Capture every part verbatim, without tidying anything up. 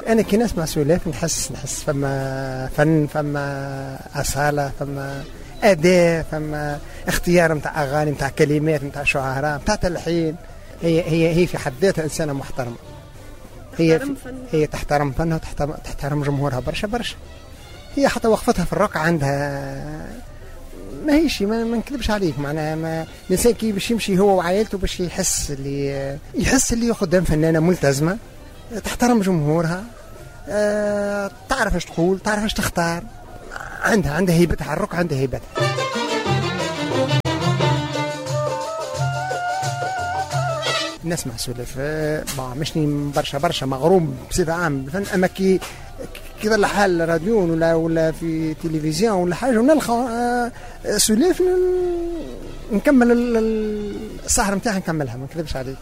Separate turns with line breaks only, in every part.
انا كي نسمع سولاف نحس نحس فما فن، فما اصاله، فما اداء، فما اختيار نتاع اغاني، نتاع كلمات، نتاع شعراء، نتاع تلحين. هي هي هي في حد ذاتها انسانه محترمه. هي هي تحترم فنها وتحترم تحترم جمهورها برشا برشا. هي حتى وقفتها في الرق عندها ما هيش، ما نكذبش عليك، معناها ما الانسان كي باش يمشي هو وعائلته باش يحس اللي يحس اللي قدام فنانه ملتزمه تحترم جمهورها، أه تعرف ايش تقول، تعرف ايش تختار، عندها عندها هيبتها على الرق، عندها هيبتها. نسمع سولف أه مشني برشا برشا مغروم بصفه عامه بالفن، اما كي كذا الحال راديو ولا ولا في تلفزيون ولا حاجه ونلقى أه سولف نكمل السهره نتاعها نكملها، ما نكذبش عليك.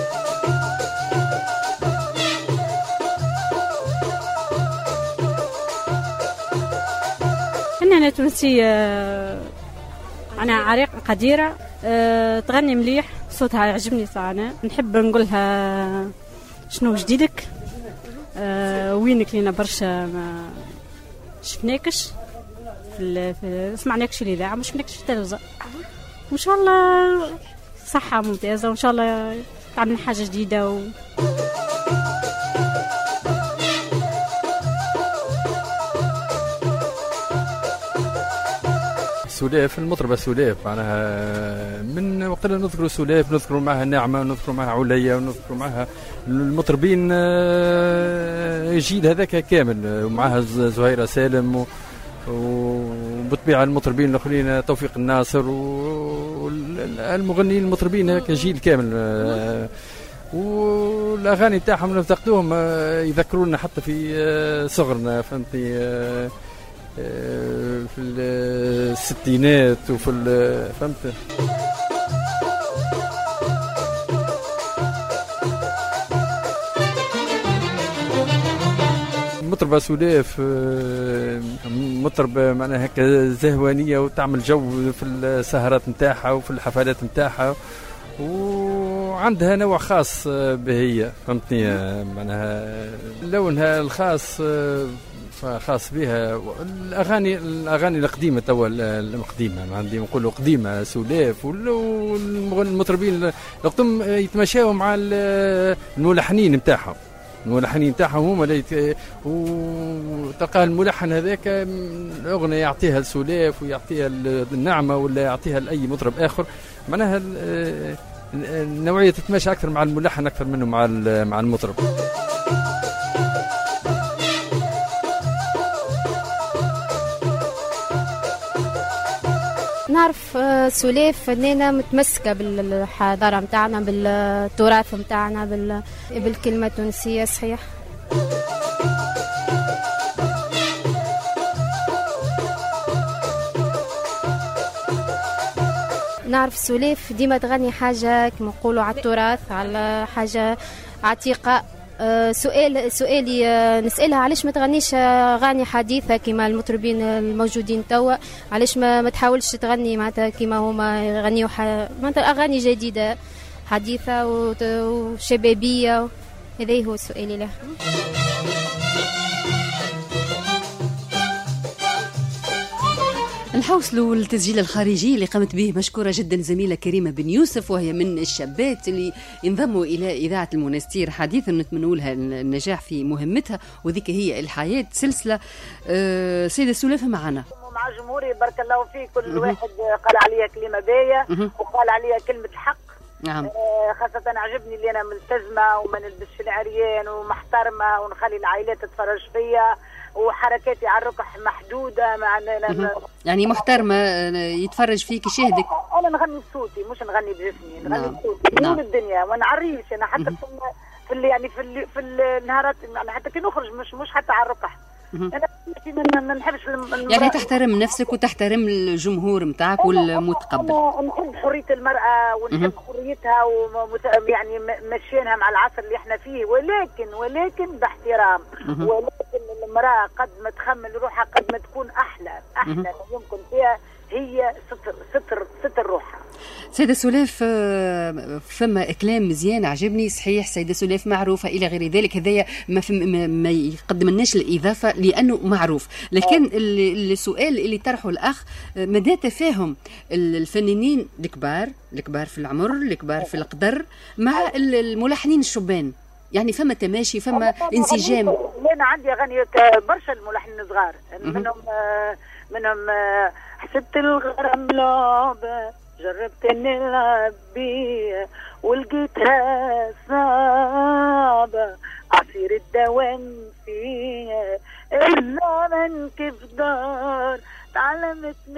فنانة تونسية أنا عريقة قديرة، أه تغني مليح، صوتها يعجبني صراحة. نحب نقولها شنو جديدك، أه وينك لينا برشا ما شفناكش في, في سمعناكش الإذاعة، ما شفناكش في التلفزة. وإن شاء الله صحة ممتازة، وإن شاء الله تعمل حاجة جديدة و...
سولاف المطربة سولاف معناها من وقت اللي نذكروا سولاف نذكروا معها نعمة ونذكروا معها عليا ونذكروا معها المطربين جيل هذاك كامل، ومعها زهيرة سالم وبطبيعة المطربين الآخرين توفيق الناصر والمغنيين المطربين هذاك جيل كامل، والأغاني تاعهم نفتقدوهم يذكرونا حتى في صغرنا، فهمتي، في الستينات وفي فهمت. مطربة سولاف مطربة معناها هكا زهوانية وتعمل جو في السهرات نتاعها وفي الحفلات نتاعها، وعندها نوع خاص بهي، فهمتني، معناها لونها الخاص خاص بها. الاغاني الاغاني القديمه توا القديمه عندي نقولوا قديمه سولاف، والمطربين القدم يتماشاوا مع الملحنين نتاعهم، الملحنين نتاعهم هما اللي وتلقى الملحن هذاك الاغنيه يعطيها لسولاف ويعطيها النعمه ولا يعطيها لاي مطرب اخر، معناها النوعيه تتماشى اكثر مع الملحن اكثر منه مع مع المطرب.
نعرف سولاف فنانة متمسكة بالحضارة متاعنا، بالتراث متاعنا، بالكلمة التونسية، صحيح. نعرف سولاف ديما تغني حاجة كما نقولوا على التراث، على حاجة عتيقة. أه سؤال سؤالي أه نسألها علاش ما تغنيش أغاني حديثة كما المطربين الموجودين توا، علاش ما, ما تحاولش تغني معناتها كما هما يغنيوا معناتها أغاني جديدة حديثة وشبابية. هذا هو سؤالي له.
نحوصلوا التسجيل الخارجي اللي قامت به مشكورة جدا زميلة كريمة بن يوسف، وهي من الشابات اللي انضموا إلى إذاعة المنستير حديثا، نتمنوا لها النجاح في مهمتها، وذيك هي الحياة سلسلة. أه سيدة سولاف معنا
مع جمهوري، بارك الله فيك. كل واحد قال عليها كلمة باية وقال عليها كلمة الحق. نعم. آه خاصة عجبني اللي أنا ملتزمة وما نلبسش العريان ومحترمة ونخلي العائلات تتفرج فيا، وحركاتي على الركح محدودة مع
يعني محترمة يتفرج فيك يشاهدك.
أنا نغني بصوتي مش نغني بجسمي، نغني بصوتي نعم. الدنيا وأنا عريش أنا حتى في في اللي يعني في اللي في النهارات يعني حتى كي نخرج مش مش حتى على الركح. أنا ما نحبش
يعني تحترم نفسك وتحترم الجمهور متاعك والمتقبل.
أنا نحب حرية المرأة ونحب حريتها ويعني مشينها مع العصر اللي احنا فيه، ولكن ولكن باحترام. ولكن المرأة قد ما تخمل روحها قد ما تكون أحلى أحلى يمكن فيها، هي ستر ستر ستر روحها.
سيدة سولاف، فما كلام مزيان عجبني صحيح. سيدة سولاف معروفة إلى غير ذلك، هذايا ما, ما يقدم لناش الإضافة لأنه معروف. لكن السؤال اللي طرحه الأخ مدى تفاهم الفنانين الكبار الكبار في العمر الكبار في القدر مع الملحنين الشبان، يعني فما تماشي فما انسجام.
أنا عندي أغاني برشا الملحنين صغار منهم منهم حسبت الغرام لعبة جربت نلعب بيها ولقيتها صعبة عصير الدوام فيها إلا من كيف دار تعلمت من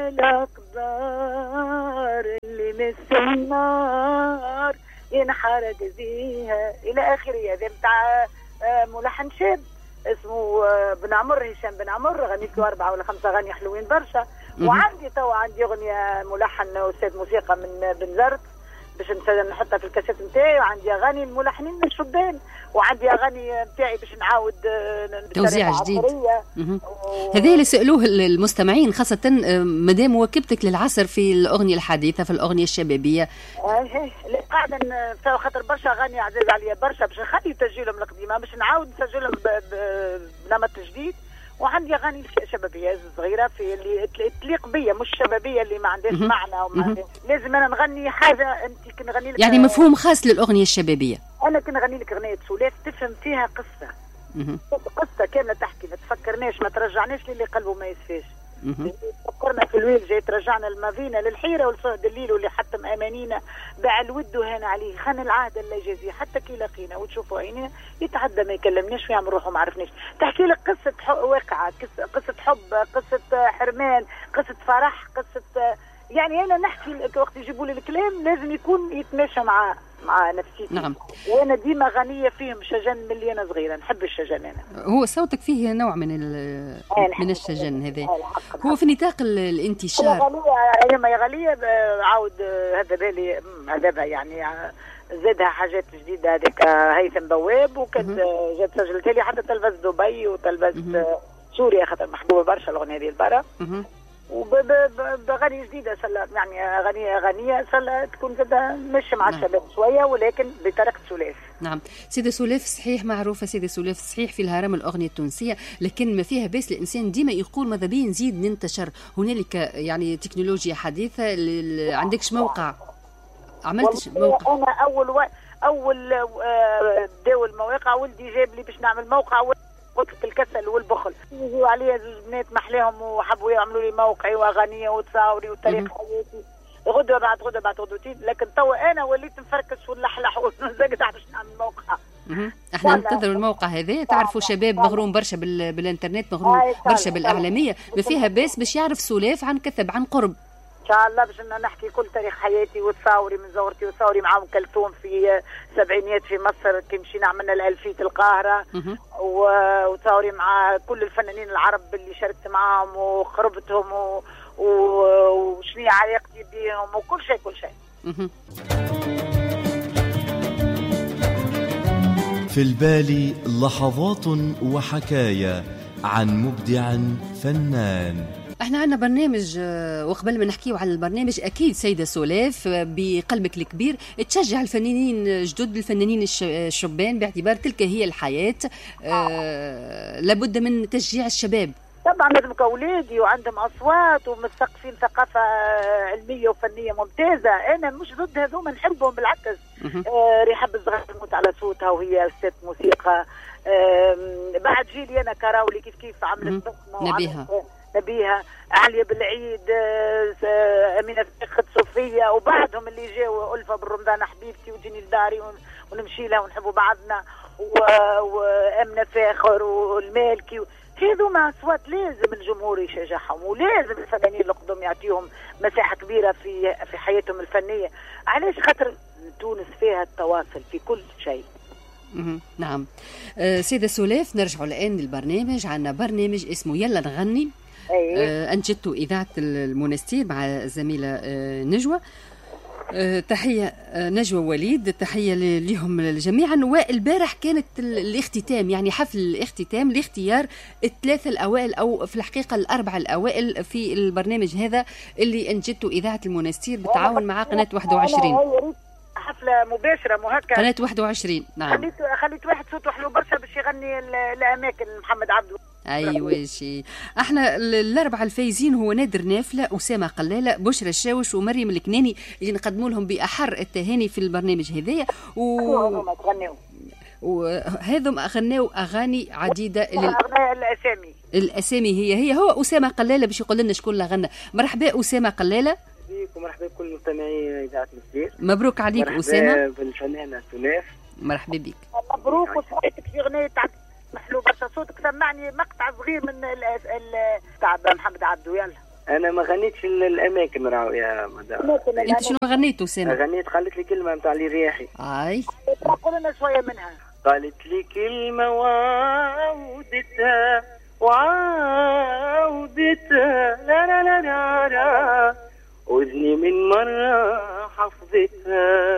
الأقدار اللي مس النار ينحرق زيها إلى آخره. هذا بتاع ملحن شاب اسمه بن عمر، هشام بن عمر، غنيت له أربعة ولا خمسة أغاني حلوين برشا. وعندي توا عندي أغنية ملحن أستاذ موسيقى من بن زرت باش نحطها في الكاسيت نتاعي، وعندي أغاني الملحنين الشبان، وعندي أغاني نتاعي باش نعاود
توزيع جديد. هذا اللي سألوه المستمعين خاصة مدام مواكبتك للعصر في الأغنية الحديثة في الأغنية الشبابية.
لا قاعدة توا خاطر برشا أغاني عزيز عليا برشا باش نخلي تسجيلهم القديمة باش نعاود نسجلهم بنمط جديد. وعندي اغاني شبابيه صغيره في اللي تليق بيا، مش شبابيه اللي ما عندهاش معنى وما لازم انا نغني حاجه انت كنغني لك
يعني مفهوم خاص للاغنيه الشبابيه.
انا كنغني لك اغنيه سولاف تفهم فيها قصه قصه كامله تحكي، ما تفكرناش ما ترجعناش للي قلبه ما يسفاش. فكرنا في الويل جاي ترجعنا المدينه للحيره والصهد الليل واللي حتم امانينا باع الود وهان عليه خان العهد اللي جازيه حتى كي لقينا وتشوفوا عينينا يتعدى ما يكلمناش ويعمل روحه ما عرفناش. تحكي لك قصه واقعه، قصه حب، قصه حرمان، قصه فرح، قصه يعني انا نحكي وقت يجيبوا لي الكلام لازم يكون يتماشى مع مع نفسيتي.
نعم.
وانا ديما غنيه فيهم شجن من اللي انا صغيره نحب الشجن. انا
هو صوتك فيه نوع من من الشجن هذا. هو في نطاق الانتشار
غاليه ما غاليه عاود هذا بالي هذا يعني زادها حاجات جديده هذيك هيثم بواب وكانت جات سجلتها لي حتى تلبس دبي وتلبس سوريا خاطر محبوبه برشا الاغنيه دي البرا وبغنية جديدة سلا يعني أغنية أغنية سلا تكون زادة مش مع نعم. الشباب شوية ولكن بطريقة سولاف.
نعم سيدة سولاف صحيح معروفة، سيدة سولاف صحيح في الهرم الأغنية التونسية، لكن ما فيها بس الإنسان ديما يقول ماذا بيه نزيد ننتشر. هنالك يعني تكنولوجيا حديثة. عندكش موقع؟ عملتش موقع؟
أنا أول و... أول داول المواقع ولدي جاب لي باش نعمل موقع و... قلت الكسل والبخل يجوا عليا زوج بنات محلاهم وحبوا يعملوا لي موقعي واغانيه وتصاوري وتاريخ حياتي غدوه بعد غدوه بعد غدوتين. لكن توا انا وليت نفركش ونلحلح ونزقت باش نعمل موقع.
احنا ننتظر الموقع هذا. تعرفوا شباب مغروم برشا بالانترنت، مغروم برشا بالاعلاميه، ما فيها باس باش يعرف سولاف عن كثب عن قرب.
ان شاء الله باش نحكي كل تاريخ حياتي وتصاوري من زورتي وتصاوري مع ام كلثوم في السبعينيات في مصر كي مشينا عملنا الالفيه القاهره وتصاوري مع كل الفنانين العرب اللي شاركت معاهم وخربتهم وشنو علاقتي بهم وكل شيء كل شيء.
في البال لحظات وحكايا عن مبدع فنان.
احنا عندنا برنامج، وقبل ما نحكيو على البرنامج اكيد سيدة سولاف بقلبك الكبير تشجع الفنانين جدد الفنانين الشبان باعتبار تلك هي الحياة. آه لابد من تشجيع الشباب.
طبعا لازم اولادي وعندهم اصوات ومثقفين ثقافه علميه وفنيه ممتازه. انا مش ضد هذوما نحبهم بالعكس. آه رحاب الصغير تموت على صوتها وهي استاذ موسيقى. آه بعد جيلي انا كراولي كيف كيف عملت
نبيها
نبيها عليا بالعيد امينه فخت صوفيه وبعدهم اللي جاوا الفه بالرمضان حبيبتي وجيني لداري ونمشي لها ونحبوا بعضنا وامنه فاخر والمالكي. هذوما اصوات لازم الجمهور يشجعهم ولازم الفنانين القدم يعطيهم مساحه كبيره في في حياتهم الفنيه. علاش؟ خاطر تونس فيها التواصل في كل شيء.
نعم. أه سيدة سولاف نرجعوا الآن للبرنامج. عنا برنامج اسمه يلا نغني.
أيه.
أه أنجدته إذاعة المونستير مع الزميلة أه نجوى. أه تحية نجوى وليد، تحية لهم جميعا. والبارح كانت الاختتام، يعني حفل الاختتام لاختيار الثلاثة الأوائل أو في الحقيقة الأربعة الأوائل في البرنامج هذا اللي أنجته إذاعة المنستير بالتعاون مع قناة واحد وعشرين.
حفلة مباشرة مهكة
قناة واحد وعشرين. نعم.
خليت خليت واحد صوته حلو برشا باش يغني الأماكن، محمد عبده.
ايوه شي. احنا الاربعه الفايزين هو نادر نافله، اسامه قلاله، بشرى الشاوش ومريم الكناني اللي نقدموا لهم باحر التهاني في البرنامج هذايا. و وهذم غناو اغاني عديده لل...
الاسامي
الاسامي هي هي هو اسامه قلاله باش يقول لنا شكون اللي غنى. مرحبا اسامه قلاله.
ومرحبا بكل مستمعي اذاعه المسير.
مبروك عليك اسامه.
مرحبا بالفنانه سلاف.
مرحبا بك.
مبروك وصوتك في اغنيه محلو برشا، صوتك سمعني مقطع صغير من تاع محمد عبده. يلا.
انا ما غنيتش الاماكن راهو يا مدام.
انت شنو غنيت اسامه؟
غنيت قالت لي كلمه نتاع لي رياحي.
اي
قول لنا شويه منها.
قالت لي كلمه وعودتها وعودتها لا لا لا لا, لا أذني من مرة حفظتها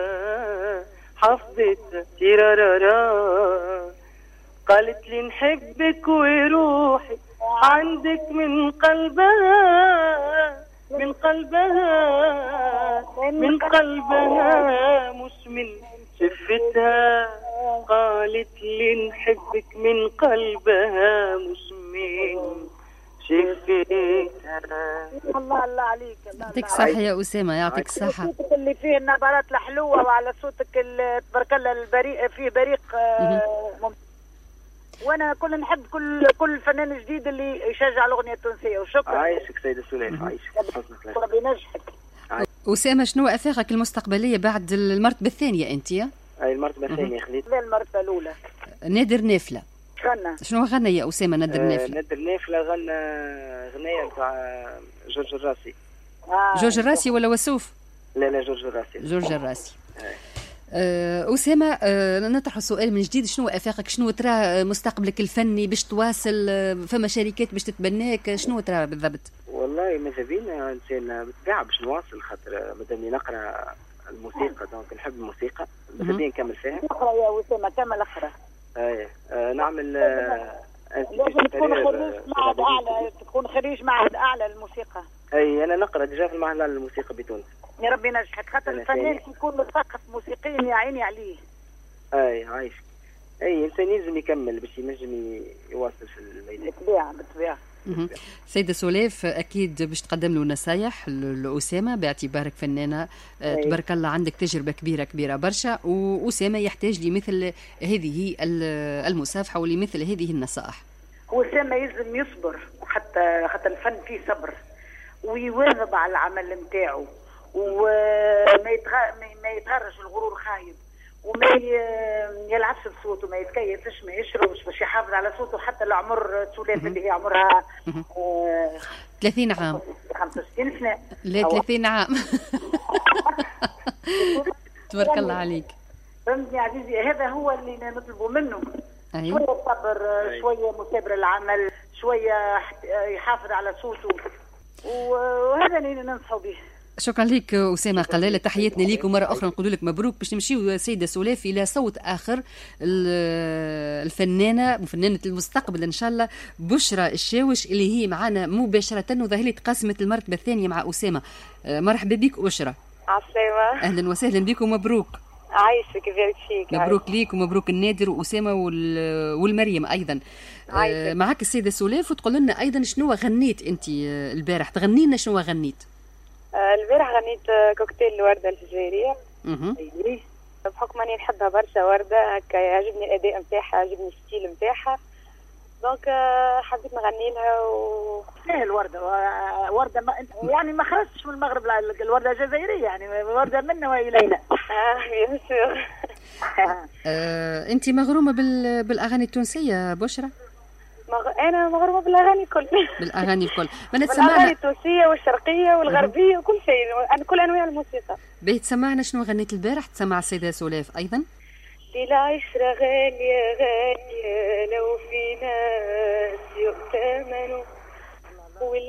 حفظتها تيرارارا. قالت لي نحبك وروحي عندك من قلبها من قلبها من قلبها مش من شفتها. قالت لي نحبك من قلبها مش من شفتها.
الله الله عليك.
يعطيك الصحة يا أسامة، يعطيك الصحة.
صوتك اللي فيه النبرات الحلوة وعلى صوتك تبارك الله البريء فيه بريق. آه وانا كل نحب كل كل فنان جديد اللي يشجع الاغنيه التونسيه. وشكرا.
عايشك سيدة سليف، عايشك.
ربي ينجحك.
أسامة شنو افاقك المستقبليه بعد المرتبه الثانيه انت؟
اي المرتبه الثانيه خليت.
المرتبه الاولى.
نادر نافله
غنى
شنو غنى يا أسامة؟ نادر نافله.
آه نادر نافله غنى غنيه نتاع جورج الراسي.
آه.
جورج الراسي ولا وسوف؟
لا لا جورج الراسي.
جورج الراسي. آه أسامة، آه نطرح السؤال من جديد، شنو أفاقك؟ شنو ترى مستقبلك الفني؟ باش تواصل؟ فما شركات باش تتبناك؟ شنو ترى بالضبط؟
والله ماذا بينا إنسان بالطبيعة باش نواصل، خاطر مادامني نقرأ الموسيقى دونك نحب الموسيقى، ماذا بينا نكمل فيها.
اقرأ يا أسامة، كمل اقرأ.
أي آه نعمل آه
لازم تكون خريج معهد أعلى، تكون خريج معهد أعلى للموسيقى.
أي أنا نقرأ ديجا في المعهد الأعلى للموسيقى بتونس.
يا ربي ينجحك، خاطر الفنان يكون مثقف موسيقيا يا عيني عليه.
اي عايش. اي انسان يلزم يكمل باش ينجم يواصل في الميدان.
بالطبيعه بالطبيعه.
سيدة سلاف، اكيد باش تقدم له نصايح لأسامة باعتبارك فنانه. أي. تبارك الله عندك تجربه كبيره كبيره برشا، وأسامة يحتاج لمثل هذه المصافحه ولمثل هذه النصائح.
وأسامة يلزم يصبر، حتى حتى الفن فيه صبر، ويواظب على العمل نتاعو، وما ما يتغرش الغرور خايب، وما يلعبش بصوته، ما يتكيفش، ما يشربش، باش يحافظ على صوته حتى لعمر سلاف اللي هي عمرها
آه ثلاثين عام
خمسة وستين سنة.
لا ثلاثين عام. تبارك الله عليك.
فهمتني عزيزي، هذا هو اللي نطلبه منه.
أيه.
شوية صبر، شوية مثابرة العمل، شوية يحافظ على صوته، وهذا اللي ننصحوا به.
شكرا لك أسامة قلالة، تحياتنا ليك، ومرة أخرى نقول لك مبروك. باش نمشيو سيدة سلاف إلى صوت آخر، الفنانة وفنانة المستقبل إن شاء الله بشرى الشاوش اللي هي معنا مباشرة، وظاهر لي تقاسمت المرتبة الثانية مع أسامة. مرحبا بك بشرى.
عسلامة.
أهلا وسهلا بك ومبروك.
عايشك يبارك فيك.
مبروك ليك ومبروك النادر وأسامة والمريم أيضا. عايشك. معك السيدة سلاف، وتقول لنا أيضا شنو غنيت أنت البارح، تغني لنا شنو غنيت.
البارح غنيت كوكتيل الوردة الفجارية.
اها.
بحكم اني نحبها برشا وردة، هكا يعجبني الأداء نتاعها، يعجبني الستيل نتاعها، دونك حبيت نغني لها. و
ايه الوردة وردة ما يعني ما خرجتش من المغرب، الوردة جزائرية يعني، وردة منا وإلينا.
اه بيان سور.
انت مغرومة بال... بالأغاني التونسية بشرى؟
مغ... انا مغرومه بالاغاني الكل. بالاغاني
الكل. ما نتسمعنا
بالاغاني التونسيه والشرقيه والغربيه وكل شيء، انا كل انواع الموسيقى.
بيت سمعنا شنو غنيت البارح، تسمع السيده سلاف ايضا.
العشره غاليه غاليه لو في ناس يؤتمنوا